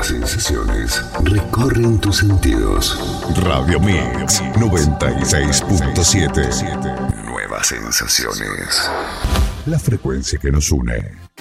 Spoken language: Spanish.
Nuevas sensaciones recorren tus sentidos. Radio Mix 96.7. Nuevas sensaciones. La frecuencia que nos une.